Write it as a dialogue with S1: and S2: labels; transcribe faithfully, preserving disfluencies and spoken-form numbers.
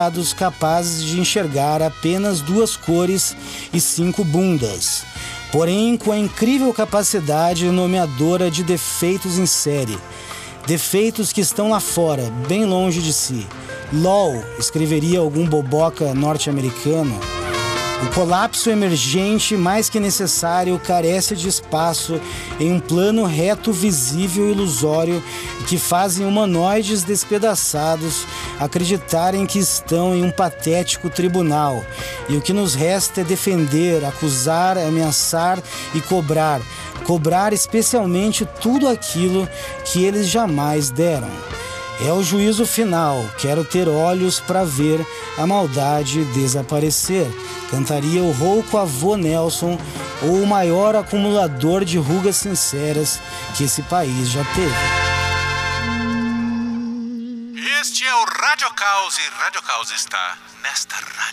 S1: capazes de enxergar apenas duas cores e cinco bundas, porém com a incrível capacidade nomeadora de defeitos em série, defeitos que estão lá fora, bem longe de si. LOL, escreveria algum boboca norte-americano. O colapso emergente, mais que necessário, carece de espaço em um plano reto, visível e ilusório que fazem humanoides despedaçados acreditarem que estão em um patético tribunal. E o que nos resta é defender, acusar, ameaçar e cobrar. Cobrar especialmente tudo aquilo que eles jamais deram. É o juízo final, quero ter olhos para ver a maldade desaparecer. Cantaria o rouco avô Nelson, ou o maior acumulador de rugas sinceras que esse país já teve.
S2: Este é o Rádio Caos e Rádio Caos está nesta rádio.